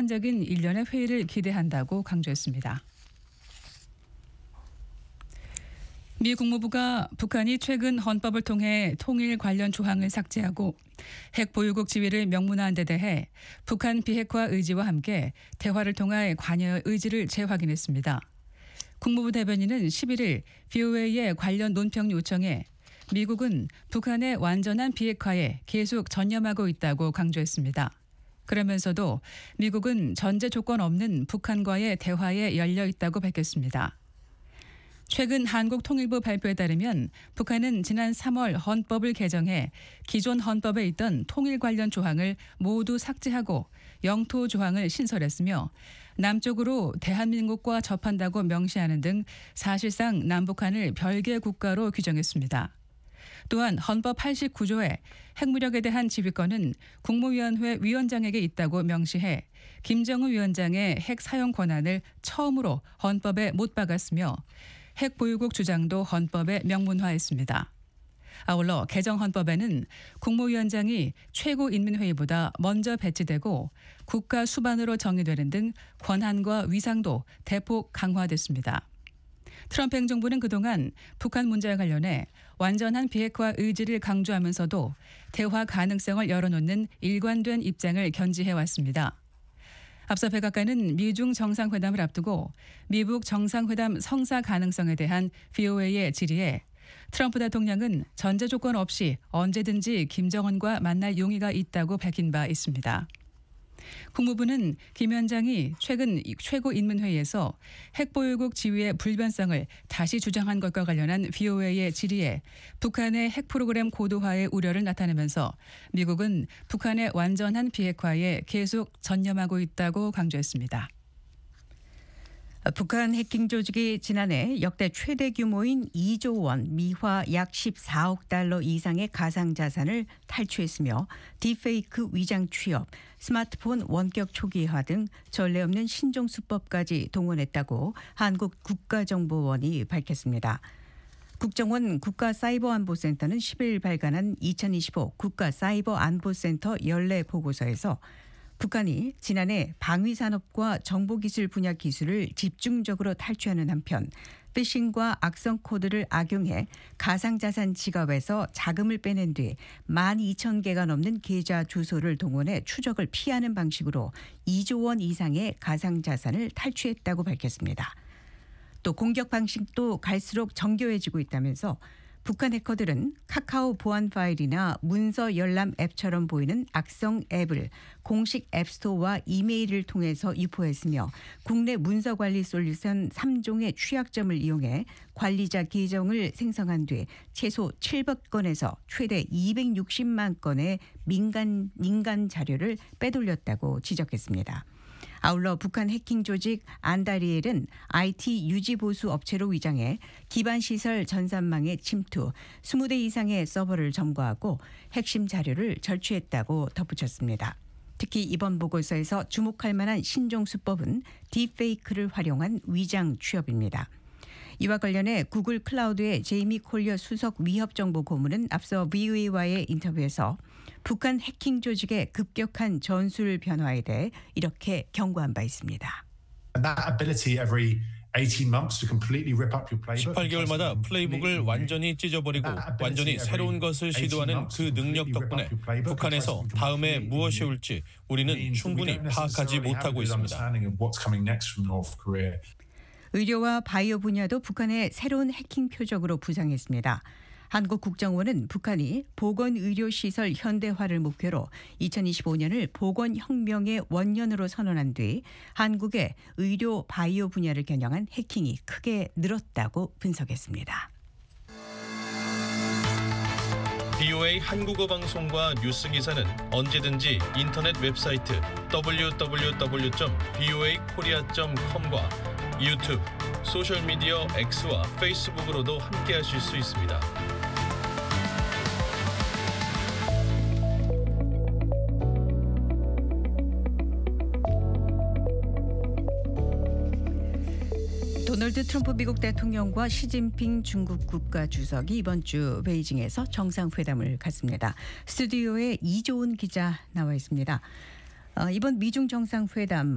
객관적인 일련의 회의를 기대한다고 강조했습니다. 미 국무부가 북한이 최근 헌법을 통해 통일 관련 조항을 삭제하고 핵 보유국 지위를 명문화한 데 대해 북한 비핵화 의지와 함께 대화를 통해 관여의 의지를 재확인했습니다. 국무부 대변인은 11일 VOA의 관련 논평 요청에 미국은 북한의 완전한 비핵화에 계속 전념하고 있다고 강조했습니다. 그러면서도 미국은 전제 조건 없는 북한과의 대화에 열려 있다고 밝혔습니다. 최근 한국통일부 발표에 따르면 북한은 지난 3월 헌법을 개정해 기존 헌법에 있던 통일 관련 조항을 모두 삭제하고 영토 조항을 신설했으며 남쪽으로 대한민국과 접한다고 명시하는 등 사실상 남북한을 별개 국가로 규정했습니다. 또한 헌법 89조에 핵무력에 대한 지휘권은 국무위원회 위원장에게 있다고 명시해 김정은 위원장의 핵 사용 권한을 처음으로 헌법에 못 박았으며 핵 보유국 주장도 헌법에 명문화했습니다. 아울러 개정 헌법에는 국무위원장이 최고인민회의보다 먼저 배치되고 국가 수반으로 정의되는 등 권한과 위상도 대폭 강화됐습니다. 트럼프 행정부는 그동안 북한 문제와 관련해 완전한 비핵화 의지를 강조하면서도 대화 가능성을 열어놓는 일관된 입장을 견지해왔습니다. 앞서 백악관은 미중 정상회담을 앞두고 미북 정상회담 성사 가능성에 대한 VOA의 질의에 트럼프 대통령은 전제 조건 없이 언제든지 김정은과 만날 용의가 있다고 밝힌 바 있습니다. 국무부는 김 위원장이 최근 최고인민회의에서 핵보유국 지위의 불변성을 다시 주장한 것과 관련한 VOA의 질의에 북한의 핵 프로그램 고도화의 우려를 나타내면서 미국은 북한의 완전한 비핵화에 계속 전념하고 있다고 강조했습니다. 북한 해킹 조직이 지난해 역대 최대 규모인 2조 원, 미화 약 14억 달러 이상의 가상자산을 탈취했으며 딥페이크 위장 취업, 스마트폰 원격 초기화 등 전례 없는 신종 수법까지 동원했다고 한국 국가정보원이 밝혔습니다. 국정원 국가사이버안보센터는 10일 발간한 2025 국가사이버안보센터 연례 보고서에서 북한이 지난해 방위산업과 정보기술 분야 기술을 집중적으로 탈취하는 한편 피싱과 악성 코드를 악용해 가상자산 지갑에서 자금을 빼낸 뒤 12,000개가 넘는 계좌 주소를 동원해 추적을 피하는 방식으로 2조 원 이상의 가상자산을 탈취했다고 밝혔습니다. 또 공격 방식도 갈수록 정교해지고 있다면서 북한 해커들은 카카오 보안 파일이나 문서 열람 앱처럼 보이는 악성 앱을 공식 앱스토어와 이메일을 통해서 유포했으며 국내 문서관리 솔루션 3종의 취약점을 이용해 관리자 계정을 생성한 뒤 최소 700 건에서 최대 260만 건의 민간 자료를 빼돌렸다고 지적했습니다. 아울러 북한 해킹 조직 안다리엘은 IT 유지 보수 업체로 위장해 기반 시설 전산망에 침투, 20대 이상의 서버를 점거하고 핵심 자료를 절취했다고 덧붙였습니다. 특히 이번 보고서에서 주목할 만한 신종 수법은 딥페이크를 활용한 위장 취업입니다. 이와 관련해 구글 클라우드의 제이미 콜리어 수석 위협정보 고문은 앞서 VOA와의 인터뷰에서 북한 해킹 조직의 급격한 전술 변화에 대해 이렇게 경고한 바 있습니다. 18개월마다 플레이북을 완전히 찢어버리고 완전히 새로운 것을 시도하는 그 능력 덕분에 북한에서 다음에 무엇이 올지 우리는 충분히 파악하지 못하고 있습니다. 의료와 바이오 분야도 북한의 새로운 해킹 표적으로 부상했습니다. 한국국정원은 북한이 보건의료시설 현대화를 목표로 2025년을 보건혁명의 원년으로 선언한 뒤 한국의 의료 바이오 분야를 겨냥한 해킹이 크게 늘었다고 분석했습니다. VOA 한국어 방송과 뉴스 기사는 언제든지 인터넷 웹사이트 www.voakorea.com과 유튜브, 소셜미디어 X와 페이스북으로도 함께하실 수 있습니다. 도널드 트럼프 미국 대통령과 시진핑 중국 국가주석이 이번 주 베이징에서 정상회담을 갖습니다. 스튜디오에 이조은 기자 나와 있습니다. 이번 미중 정상회담